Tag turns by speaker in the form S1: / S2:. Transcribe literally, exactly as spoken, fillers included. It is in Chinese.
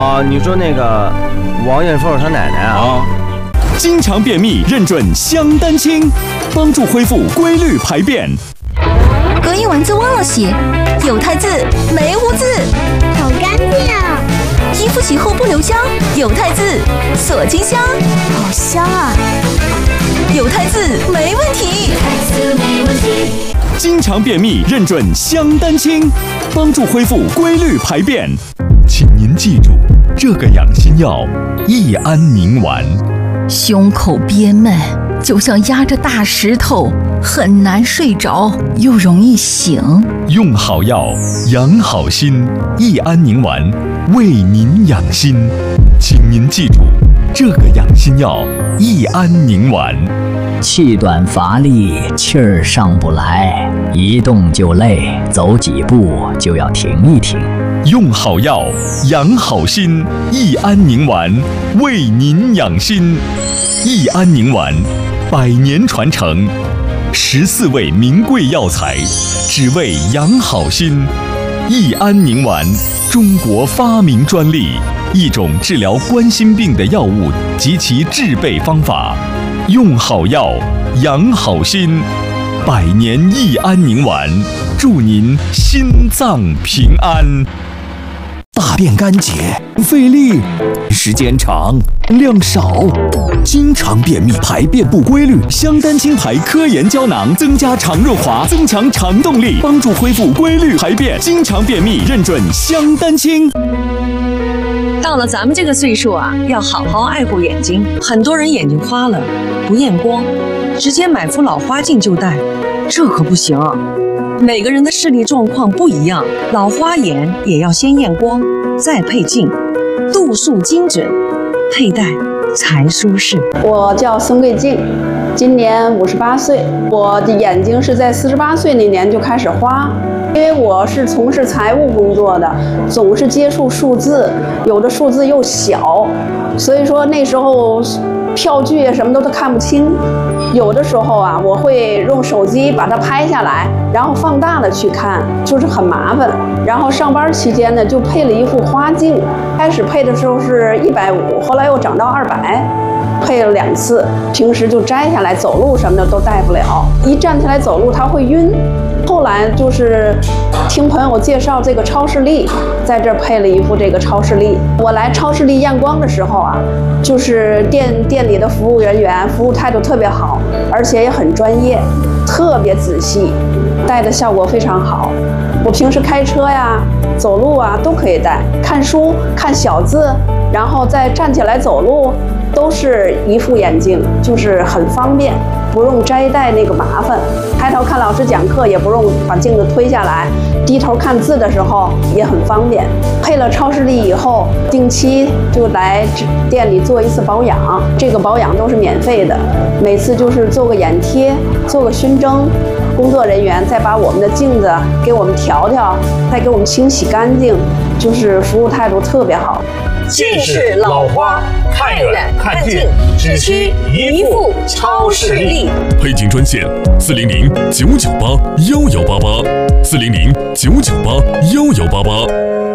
S1: 啊，你说那个王艳凤她奶奶啊，
S2: 啊
S3: 经常便秘认准香丹清，帮助恢复规律排便。
S4: 隔夜丸子忘了洗，有汰渍没污渍，
S5: 好干净啊！
S4: 衣服洗后不留香，有汰渍锁金香，
S5: 好香啊！
S4: 有汰渍没问题，
S5: 没问题。
S3: 经常便秘认准香丹清，帮助恢复规律排便。
S6: 请您记住这个养心药益安宁丸。
S7: 胸口憋闷，就像压着大石头，很难睡着，又容易醒。
S6: 用好药养好心，益安宁丸为您养心。请您记住这个养心药益安宁丸。
S8: 气短乏力，气儿上不来，一动就累，走几步就要停一停。
S6: 用好药养好心，益安宁丸为您养心。益安宁丸百年传承，十四味名贵药材，只为养好心。益安宁丸，中国发明专利，一种治疗冠心病的药物及其制备方法。用好药养好心，百年益安宁丸，祝您心脏平安。
S3: 大便干结，费力，时间长，量少，经常便秘，排便不规律。香丹清牌科研胶囊增加肠润滑，增强肠动力，帮助恢复规律排便。经常便秘认准香丹清。
S9: 到了咱们这个岁数啊，要好好爱护眼睛。很多人眼睛花了，不验光，直接买副老花镜就戴，这可不行。每个人的视力状况不一样，老花眼也要先验光，再配镜，度数精准，佩戴才舒适。
S10: 我叫孙桂静，今年五十八岁。我的眼睛是在四十八岁那年就开始花，因为我是从事财务工作的，总是接触数字，有的数字又小，所以说那时候票据什么都都看不清。有的时候啊，我会用手机把它拍下来，然后放大了去看，就是很麻烦。然后上班期间呢，就配了一副花镜，开始配的时候是一百五，后来又涨到二百。配了两次，平时就摘下来，走路什么的都戴不了，一站起来走路它会晕。后来就是听朋友介绍这个超视力，在这儿配了一副这个超视力。我来超视力验光的时候啊，就是店店里的服务人员服务态度特别好，而且也很专业，特别仔细，戴的效果非常好。我平时开车呀、走路啊都可以戴，看书、看小字，然后再站起来走路，都是一副眼镜，就是很方便，不用摘戴那个麻烦。抬头看老师讲课也不用把镜子推下来，低头看字的时候也很方便。配了超视力以后，定期就来店里做一次保养，这个保养都是免费的，每次就是做个眼贴，做个熏蒸。工作人员再把我们的镜子给我们调调，再给我们清洗干净，就是服务态度特别好。
S11: 近视、老花，看远看近，只需一副超视力。
S12: 配镜专线：四零零九九八幺幺八八，四零零九九八幺幺八八。